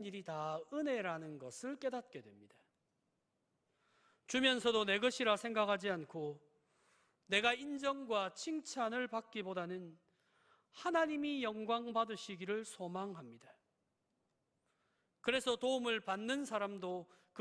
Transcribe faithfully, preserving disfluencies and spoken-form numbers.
일이 다 은혜라는 것을 깨닫게 됩니다. 주면서도 내 것이라 생각하지 않고 내가 인정과 칭찬을 받기보다는 하나님이 영광 받으시기를 소망합니다. 그래서 도움을 받는 사람도